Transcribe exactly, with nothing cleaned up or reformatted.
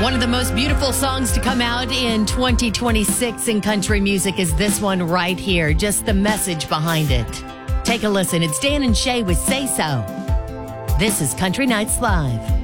One of the most beautiful songs to come out in twenty twenty-six in country music is this one right here. Just the message behind it. Take a listen. It's Dan and Shay with Say So. This is Country Nights Live.